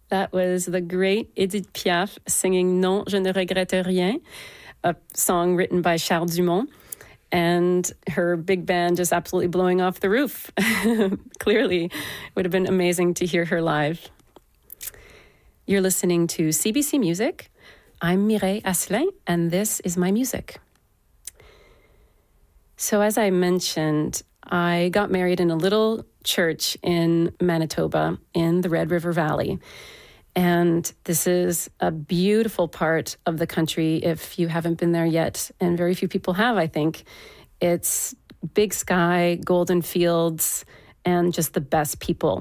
That was the great Edith Piaf singing Non, je ne regrette rien, a song written by Charles Dumont, and her big band just absolutely blowing off the roof. Clearly, it would have been amazing to hear her live. You're listening to CBC Music. I'm Mireille Asselin, and this is my music. So as I mentioned, I got married in a little church in Manitoba in the Red River Valley. And this is a beautiful part of the country if you haven't been there yet. And very few people have, I think. It's big sky, golden fields, and just the best people.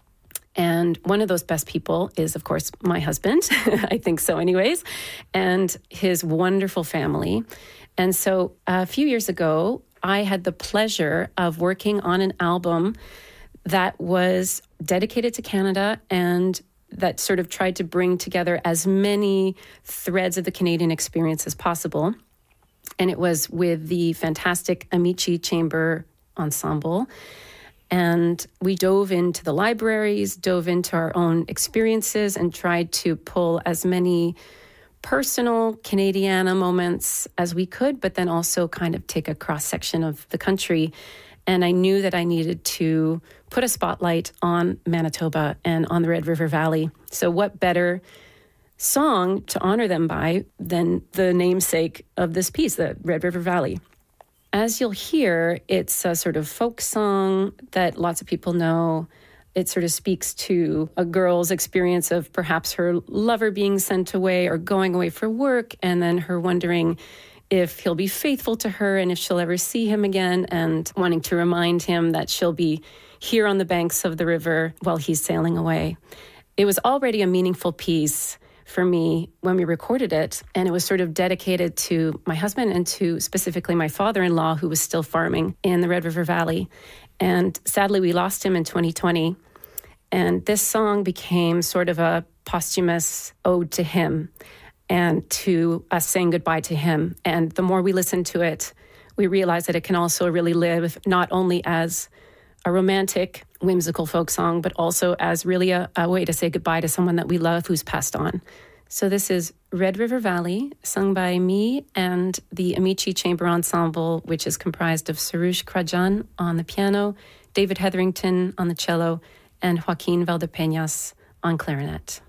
And one of those best people is, of course, my husband. I think so anyways, and his wonderful family. And so a few years ago, I had the pleasure of working on an album that was dedicated to Canada and that sort of tried to bring together as many threads of the Canadian experience as possible. And it was with the fantastic Amici Chamber Ensemble. And we dove into the libraries, dove into our own experiences, and tried to pull as many personal Canadiana moments as we could, but then also kind of take a cross-section of the country. And I knew that I needed to put a spotlight on Manitoba and on the Red River Valley. So what better song to honor them by than the namesake of this piece, the Red River Valley. As you'll hear, it's a sort of folk song that lots of people know. It sort of speaks to a girl's experience of perhaps her lover being sent away or going away for work, and then her wondering if he'll be faithful to her and if she'll ever see him again, and wanting to remind him that she'll be here on the banks of the river while he's sailing away. It was already a meaningful piece for me when we recorded it, and it was sort of dedicated to my husband and to specifically my father-in-law, who was still farming in the Red River Valley. And sadly, we lost him in 2020. And this song became sort of a posthumous ode to him and to us saying goodbye to him. And the more we listen to it, we realize that it can also really live not only as a romantic, whimsical folk song, but also as really a way to say goodbye to someone that we love who's passed on. So this is Red River Valley, sung by me and the Amici Chamber Ensemble, which is comprised of Sarouche Krajan on the piano, David Hetherington on the cello, and Joaquin Valdepeñas on clarinet.